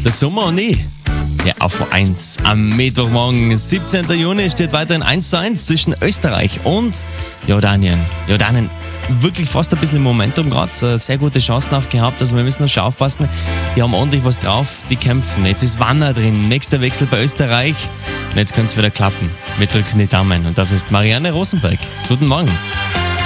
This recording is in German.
Der Sommer und ich. Ja, auf 1 am Mittwochmorgen, 17. Juni, steht weiterhin 1:1 zwischen Österreich und Jordanien. Jordanien wirklich fast ein bisschen im Momentum gerade, sehr gute Chancen auch gehabt, also wir müssen noch schon aufpassen. Die haben ordentlich was drauf, die kämpfen. Jetzt ist Wanner drin, nächster Wechsel bei Österreich und jetzt könnte es wieder klappen. Wir drücken die Daumen und das ist Marianne Rosenberg. Guten Morgen.